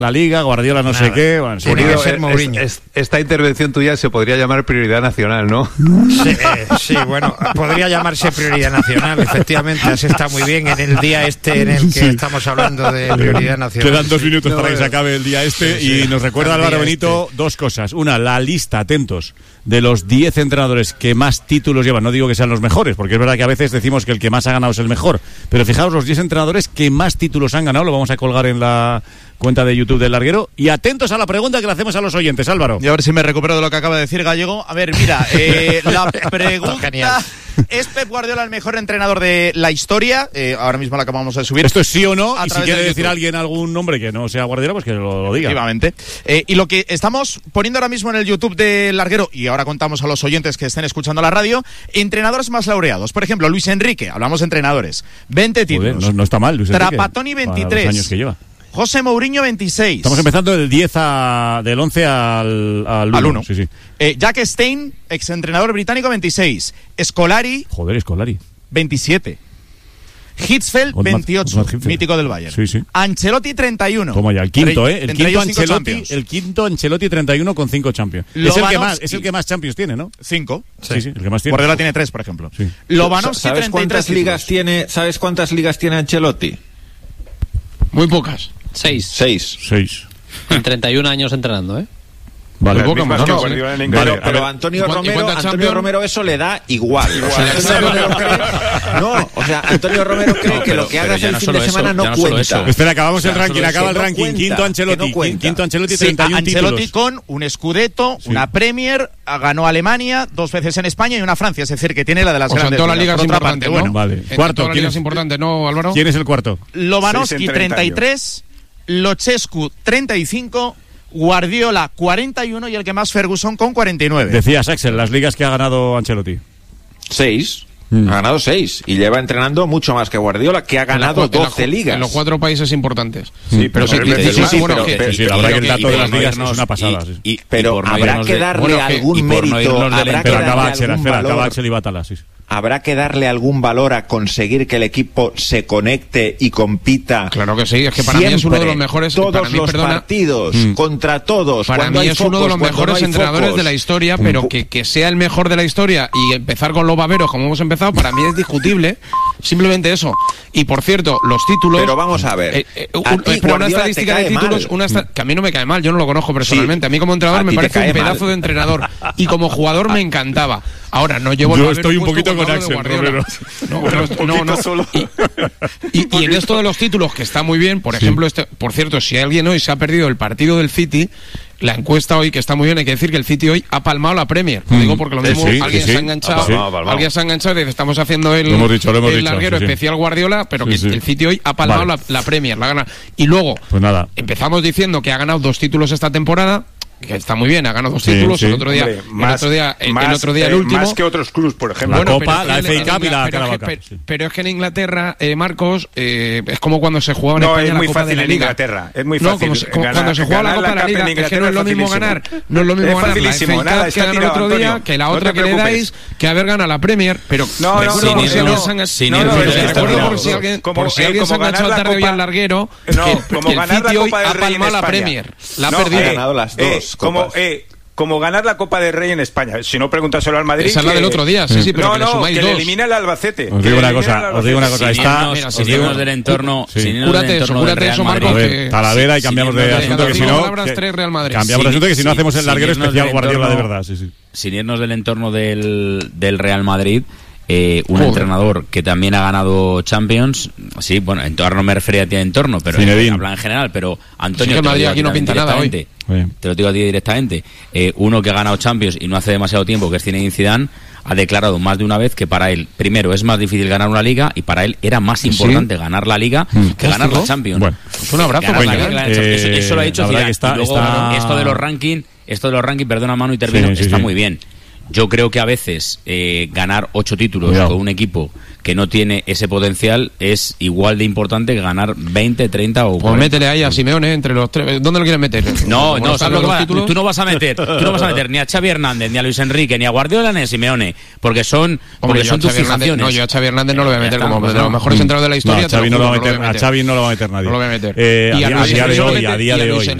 la Liga, Guardiola no sé qué. Bueno, tiene que ser Mourinho. Esta intervención tuya se podría llamar prioridad nacional, ¿no? Sí, bueno, podría llamarse prioridad nacional, efectivamente. Así está muy bien en el día en el que estamos hablando de prioridad nacional. Quedan 2 minutos para que se acabe el día y nos recuerda Álvaro Benito 2 cosas. Una, la lista, atentos, de los 10 entrenadores que más títulos llevan. No digo que sean los mejores, porque es verdad que a veces decimos que el que más ha ganado es el mejor, pero fijaos los 10 entrenadores que más títulos han ganado. Lo vamos a colgar en la cuenta de YouTube del Larguero. Y atentos a la pregunta que le hacemos a los oyentes, Álvaro. Y a ver si me recupero de lo que acaba de decir Gallego. A ver, mira, la pregunta... ¿Es Pep Guardiola el mejor entrenador de la historia? Ahora mismo la acabamos de subir. Esto es sí o no, y si quiere decir alguien algún nombre que no sea Guardiola, pues que lo diga. Efectivamente. Y lo que estamos poniendo ahora mismo en el YouTube del Larguero, y ahora contamos a los oyentes que estén escuchando la radio, entrenadores más laureados. Por ejemplo, Luis Enrique, hablamos de entrenadores. 20 títulos. Joder, no está mal, Luis Enrique. Trapattoni, 23. Los años que lleva. José Mourinho, 26. Estamos empezando del 10 del 11 al 1. Sí. Jack Stein, exentrenador británico, 26. Scolari. Joder, Scolari. 27. Hitzfeld, 28. Mítico del Bayern. Sí. Ancelotti, 31. Toma ya, el quinto, El quinto Ancelotti 31 con 5 Champions. Es el que más Champions tiene, ¿no? 5. Sí, el que más tiene. Guardiola tiene 3, por ejemplo. Sí. Lobanovsky, ¿Sabes cuántas ligas tiene? ¿Sabes cuántas ligas tiene Ancelotti? Muy pocas. 6. En 31 años entrenando, ¿eh? Vale, pero Antonio Romero eso le da igual. Antonio Romero cree que lo que hagas el fin de semana no cuenta. Espera, acabamos el ranking, acaba el ranking. Quinto Ancelotti, 31 Ancelotti títulos. con un Scudetto, una Premier, ganó Alemania, 2 veces en España y una Francia, es decir, que tiene la de las grandes. Todas las ligas importantes, ¿no? Bueno, vale. Cuarto, ¿quién es importante, no, Álvaro? ¿Quién es el cuarto? Lobanovsky, 33, Luchescu, 35, Guardiola 41 y el que más Ferguson con 49. Decías, Axel, las ligas que ha ganado Ancelotti. 6. Ha ganado 6 y lleva entrenando mucho más que Guardiola, que ha ganado 12 ligas. En los 4 países importantes. Sí, pero la verdad que el dato de las ligas es una pasada. Pero habrá que darle algún mérito. Pero acaba Axel y Batala, sí. ¿Habrá que darle algún valor a conseguir que el equipo se conecte y compita? Claro que sí, es que para mí es uno de los mejores. Todos los partidos, contra todos. Para mí es uno de los mejores entrenadores de la historia, pero que sea el mejor de la historia y empezar con los baberos como hemos empezado, para mí es discutible. Simplemente eso. Y por cierto, los títulos. Pero vamos a ver. Pero una estadística de títulos, que a mí no me cae mal, yo no lo conozco personalmente. A mí como entrenador me parece un pedazo de entrenador. Y como jugador me encantaba. Ahora no llevo Yo estoy un poquito con Axel Romero. No. Y en esto de los títulos, que está muy bien, por ejemplo, por cierto, si alguien hoy se ha perdido el partido del City, la encuesta hoy, que está muy bien, hay que decir que el City hoy ha palmado la Premier. Lo digo porque lo mismo alguien se ha enganchado y dice, estamos haciendo el Larguero especial Guardiola, pero que el City hoy ha palmado la Premier, la gana. Y luego, pues nada, empezamos diciendo que ha ganado 2 títulos esta temporada, que está muy bien, ha ganado 2 títulos, el otro día el último. Más que otros clubs, por ejemplo. La Copa, la FA Cup y la Carabao Cup. Pero es que en Inglaterra, Marcos, es como cuando se jugaba en España la Copa de la Liga. Es muy fácil. Cuando se juega la Copa de la Liga, es que no es lo mismo ganar. No es lo mismo ganar la FA Cup que ganó el otro día, que la otra que le dais, que haber ganado la Premier. Pero por si alguien se ha enganchado tarde hoy al Larguero, que el City hoy ha palmado la Premier. La ha perdido. Ha ganado las 2. Como ganar la Copa del Rey en España. Si no, pregúntaselo al Madrid. Esa es la del otro día, sí, pero que le elimina el Albacete. Os digo una cosa. Sin irnos del entorno. Cúrate eso, Marcos. Talavera, y cambiamos de asunto, que si no. Cambiamos de asunto, que si no hacemos el Larguero especial Guardiola de verdad. Sin irnos del entorno del Real Madrid. Un entrenador que también ha ganado Champions, sí, bueno, entorno no me refería a ti de entorno, pero habla en general, pero Antonio, sí, Madrid aquí no pinta nada hoy. Te lo digo a ti directamente, uno que ha ganado Champions y no hace demasiado tiempo, que es Zinedine Zidane, ha declarado más de una vez que para él, primero, es más difícil ganar una liga y para él era más importante ganar la liga que ganar la Champions. Bueno, pues un abrazo. Eso lo ha dicho Zidane. Y luego, esto de los rankings, perdona Manu y termino, está muy bien. Yo creo que a veces ganar 8 títulos con un equipo que no tiene ese potencial, es igual de importante que ganar 20, 30 o 40. Pues métele ahí a Simeone entre los tres. ¿Dónde lo quieres meter? No, ¿sabes lo que va? Tú no vas a meter ni a Xavi Hernández, ni a Luis Enrique, ni a Guardiola, ni a Simeone, porque son tus fijaciones. No, yo a Xavi Hernández no lo voy a meter como de los mejores centros de la historia. A Xavi no lo va a meter nadie. No lo voy a meter. A día de hoy.